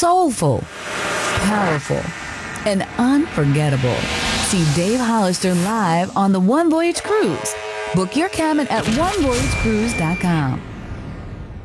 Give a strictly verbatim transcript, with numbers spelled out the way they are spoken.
soulful, powerful, and unforgettable. See Dave Hollister live on the One Voyage Cruise. Book your cabin at one voyage cruise dot com.